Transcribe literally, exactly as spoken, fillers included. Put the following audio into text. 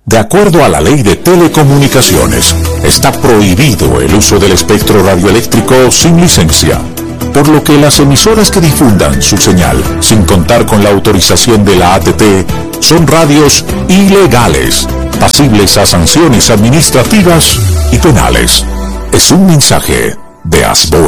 De acuerdo a la Ley de Telecomunicaciones, está prohibido el uso del espectro radioeléctrico sin licencia, por lo que las emisoras que difundan su señal sin contar con la autorización de la A T T son radios ilegales, pasibles a sanciones administrativas y penales. Es un mensaje de Asbol.